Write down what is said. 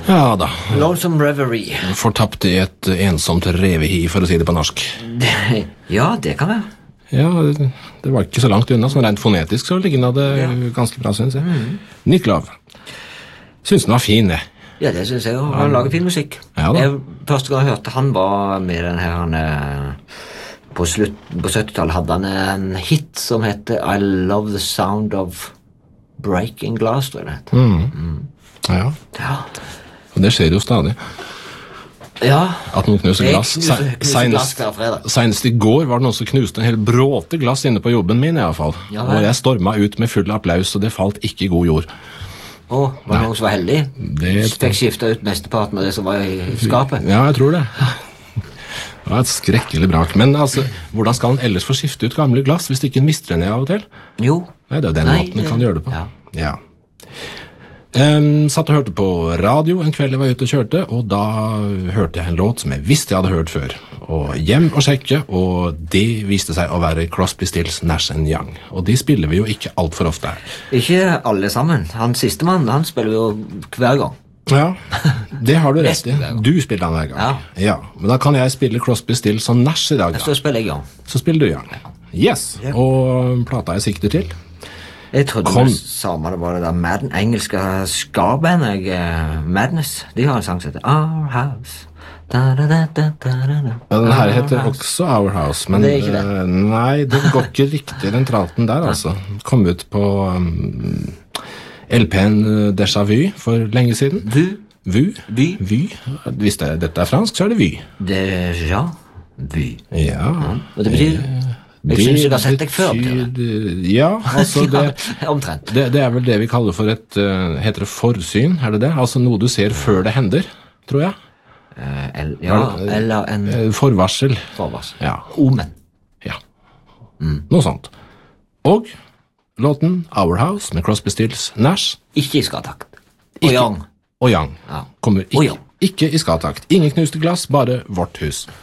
Ja da. Lonesome Reverie. Fortapt i et ensomt revehi, for å si det på norsk. Ja, det kan være. Ja, det var ikke så langt unna, sånn rent fonetisk så ligner det ganske bra, synes jeg. Nick Love. Synes den var fin, det. Ja, det synes jeg, og han lager fin musikk. Ja da. Første gang jeg hørte han var med den her, på 70-tallet hadde han en hit som heter I Love the Sound of Breaking Glass, tror jeg det heter. Ja, Ja. og det skjer jo stadig. Ja. At noen knuser glass. Jeg knuser glass hver fredag. Senest i går var det noen som knuste en hel bråte glass inne på jobben min i hvert fall. Ja, og jeg stormet ut med full applaus, og det falt ikke i god jord. Var det noen som var heldig? Det- Fikk skiftet ut mesteparten av det som var i skapet. Ja, jeg tror det. Det var et skrekkelig brak. Men altså, hvordan skal han ellers få skifte ut gamle glass hvis ikke han mister den av og til? Jo. Nei, det er den måten han kan gjøre det på. Ja. Ja. Satt og hørte på radio en kveld jeg var ute og kjørte, og da hørte jeg en låt som jeg visste jeg hadde hørt før. Og hjem og sjekke, og det viste seg å være Crosby, Stills, Nash & Young. Og de spiller vi jo ikke alt for ofte her. Ikke alle sammen. Han siste mann, han spiller jo hver gang. Ja, det har du rett i. Nesten hver gang. Du spiller han hver gang. Ja. Men da kan jeg spille Crosby, Stills og Nash i dag, da. Så spiller jeg Young. Så spiller du Young. Yes, og plata jeg sikter til. Jeg trodde det samme det var det der engelske ska-bandet, Madness. De har en sang som heter Our House. Da, da, da, da, da, da. Ja, den her heter også Our House, men Det er ikke det. Nei, det går ikke riktig den traten der, altså. Kom ut på LP-en Déjà Vu for lenge siden. Vu. Hvis dette er fransk, så er det Vy. Déjà Vu. Ja. Og det betyr... Jeg synes jeg har sett deg før. Ja, altså det... Omtrent. Det er vel det vi kaller for et, heter det forsyn, er det det? Altså noe du ser før det hender, tror jeg. Eller en Forvarsel. forvarsel. Ja. Omen. Ja. Noe sånt. Og låten Our House med Crosby, Stills, Nash. Ikke i skatakt. Og Young. Og Young. Ja. Kommer Og Young. ikke i skatakt. Ingen knuste glass, bare vårt hus.